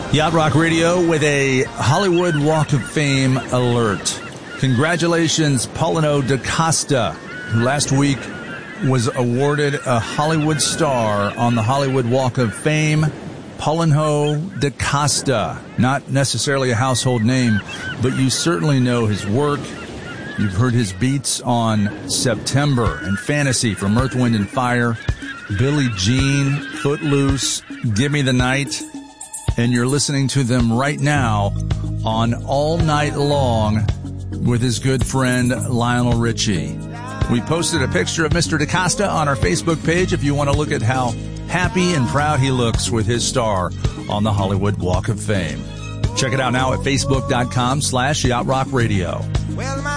Yacht Rock Radio with a Hollywood Walk of Fame alert. Congratulations, Paulino DaCosta, who last week was awarded a Hollywood star on the Hollywood Walk of Fame. Paulino DaCosta, not necessarily a household name, but you certainly know his work. You've heard his beats on September and Fantasy from Earth, Wind & Fire, Billie Jean, Footloose, Give Me the Night, and you're listening to them right now on All Night Long with his good friend Lionel Richie. We posted a picture of Mr. DaCosta on our Facebook page if you want to look at how happy and proud he looks with his star on the Hollywood Walk of Fame. Check it out now at facebook.com/Yacht Rock Radio. Well,